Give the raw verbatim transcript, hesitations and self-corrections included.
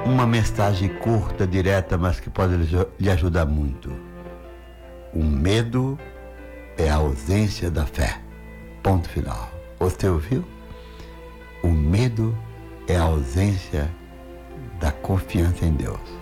Uma mensagem curta, direta, mas que pode lhe ajudar muito. O medo é a ausência da fé. Ponto final. Você ouviu? O medo é a ausência da confiança em Deus.